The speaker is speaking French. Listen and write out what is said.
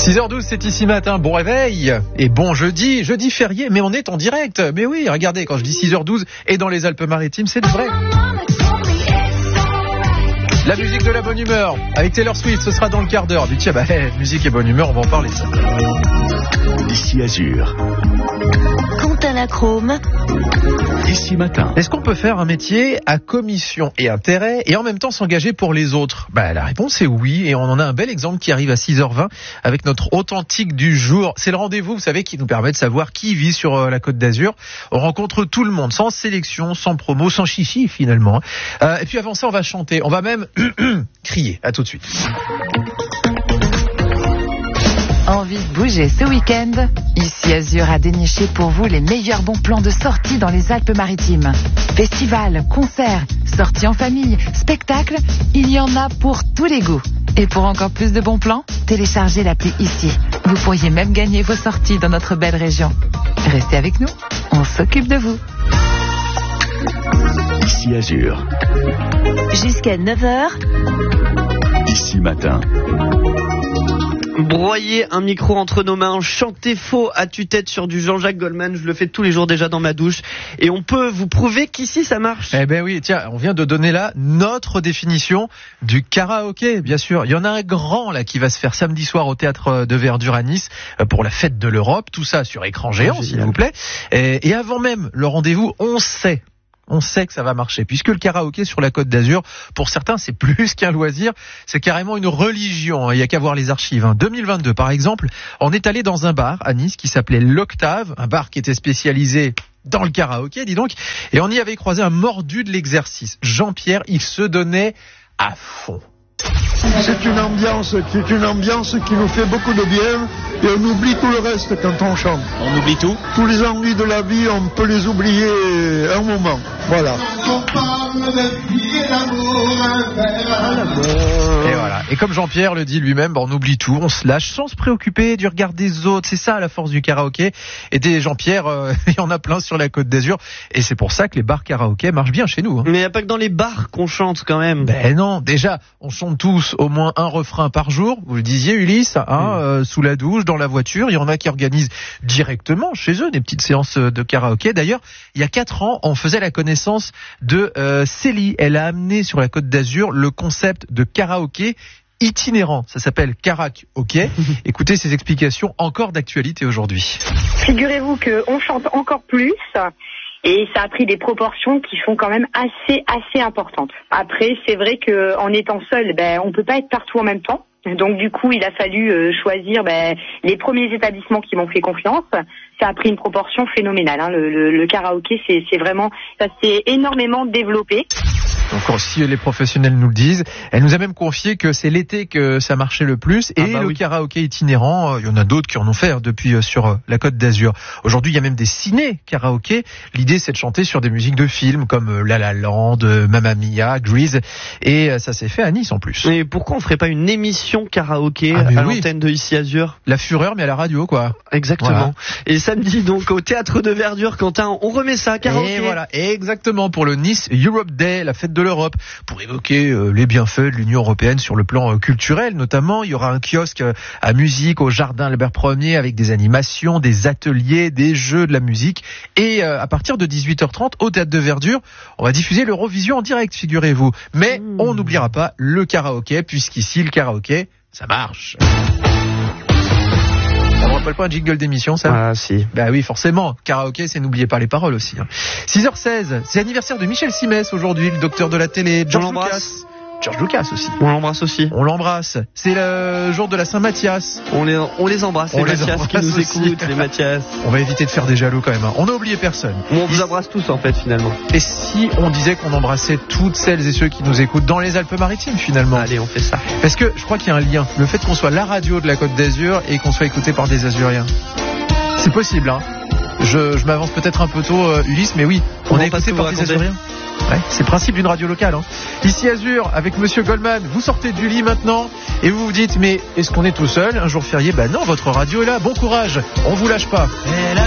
6h12, c'est ici matin, bon réveil et bon jeudi férié, mais on est en direct. Mais oui, regardez, quand je dis 6h12 et dans les Alpes-Maritimes, c'est vrai. La musique de la bonne humeur, avec Taylor Swift, ce sera dans le quart d'heure. Tiens, musique et bonne humeur, on va en parler ça. Ici Azur. Quentin Lachrome. Ici matin. Est-ce qu'on peut faire un métier à commission et intérêt et en même temps s'engager pour les autres ? La réponse est oui, et on en a un bel exemple qui arrive à 6h20 avec notre authentique du jour. C'est le rendez-vous, vous savez, qui nous permet de savoir qui vit sur la Côte d'Azur. On rencontre tout le monde, sans sélection, sans promo, sans chichi finalement. Et puis avant ça, on va chanter, on va même crier. À tout de suite. Envie de bouger ce week-end ? Ici Azur a déniché pour vous les meilleurs bons plans de sortie dans les Alpes-Maritimes. Festivals, concerts, sorties en famille, spectacles, il y en a pour tous les goûts. Et pour encore plus de bons plans, téléchargez l'appli ici. Vous pourriez même gagner vos sorties dans notre belle région. Restez avec nous, on s'occupe de vous. Ici Azur. Jusqu'à 9h. Ici matin. Broyer un micro entre nos mains, chanter faux à tue-tête sur du Jean-Jacques Goldman, je le fais tous les jours déjà dans ma douche, et on peut vous prouver qu'ici ça marche. Eh ben oui, tiens, on vient de donner là notre définition du karaoké, bien sûr. Il y en a un grand là qui va se faire samedi soir au théâtre de Verdure à Nice pour la fête de l'Europe, tout ça sur écran géant, s'il vous plaît. Et avant même le rendez-vous, on sait que ça va marcher, puisque le karaoké sur la Côte d'Azur, pour certains, c'est plus qu'un loisir, c'est carrément une religion. Il n'y a qu'à voir les archives. 2022, par exemple, on est allé dans un bar à Nice qui s'appelait l'Octave, un bar qui était spécialisé dans le karaoké, dis donc, et on y avait croisé un mordu de l'exercice. Jean-Pierre, il se donnait à fond. C'est une ambiance qui nous fait beaucoup de bien et on oublie tout le reste quand on chante. On oublie tout ? Tous les ennuis de la vie, on peut les oublier un moment. Voilà. Et voilà. Et comme Jean-Pierre le dit lui-même, on oublie tout, on se lâche sans se préoccuper du regard des autres. C'est ça la force du karaoké. Et des Jean-Pierre, il y en a plein sur la Côte d'Azur. Et c'est pour ça que les bars karaoké marchent bien chez nous. Mais il n'y a pas que dans les bars qu'on chante quand même. Non, déjà, on chante tous au moins un refrain par jour. Vous le disiez, Ulysse, sous la douche, dans la voiture. Il y en a qui organisent directement chez eux des petites séances de karaoké. D'ailleurs, il y a 4 ans, on faisait la connaissance de Célie. Elle a amené sur la Côte d'Azur le concept de karaoké itinérant. Ça s'appelle Carac OK. Écoutez ces explications encore d'actualité aujourd'hui. Figurez-vous qu'on chante encore plus. Et ça a pris des proportions qui sont quand même assez importantes. Après, c'est vrai qu'en étant seul, on peut pas être partout en même temps. Donc du coup, il a fallu choisir les premiers établissements qui m'ont fait confiance. Ça a pris une proportion phénoménale. Le karaoké, c'est vraiment, ça s'est énormément développé. Donc si les professionnels nous le disent, elle nous a même confié que c'est l'été que ça marchait le plus et le karaoké itinérant, il y en a d'autres qui en ont fait depuis sur la Côte d'Azur. Aujourd'hui, il y a même des ciné-karaoké. L'idée, c'est de chanter sur des musiques de films comme La La Land, Mamma Mia, Grease, et ça s'est fait à Nice en plus. Et pourquoi on ferait pas une émission karaoké à l'antenne de Ici Azur ? La fureur, mais à la radio, quoi. Exactement. Voilà. Et samedi, donc, au théâtre de Verdure, Quentin, on remet ça, karaoké. Et voilà, exactement, pour le Nice Europe Day, la fête de l'Europe, pour évoquer les bienfaits de l'Union européenne sur le plan culturel notamment. Il y aura un kiosque à musique au jardin Albert Ier avec des animations, des ateliers, des jeux, de la musique. Et à partir de 18h30 au théâtre de Verdure, on va diffuser l'Eurovision en direct, figurez-vous. Mais on n'oubliera pas le karaoké, puisqu'ici le karaoké, ça marche. Ça ne rappelle pas un jingle d'émission, ça ? Ah, si. Oui, forcément. Karaoké, c'est n'oubliez pas les paroles aussi. 6h16, c'est l'anniversaire de Michel Simès aujourd'hui, le docteur de la télé. George Lucas aussi. On l'embrasse aussi. On l'embrasse. C'est le jour de la Saint-Mathias. On les embrasse, les Mathias qui nous écoutent, les Mathias. On va éviter de faire des jaloux quand même. On n'a oublié personne. On vous embrasse tous en fait finalement. Et si on disait qu'on embrassait toutes celles et ceux qui nous écoutent dans les Alpes-Maritimes finalement ? Allez, on fait ça. Parce que je crois qu'il y a un lien. Le fait qu'on soit la radio de la Côte d'Azur et qu'on soit écouté par des Azuriens. C'est possible, hein. Je m'avance peut-être un peu tôt, Ulysse, mais oui, on est écouté par des Azuriens. Ouais, c'est le principe d'une radio locale. Ici Azur, avec Monsieur Goldman, vous sortez du lit maintenant et vous vous dites, mais est-ce qu'on est tout seul un jour férié ? Non, votre radio est là, bon courage, on vous lâche pas.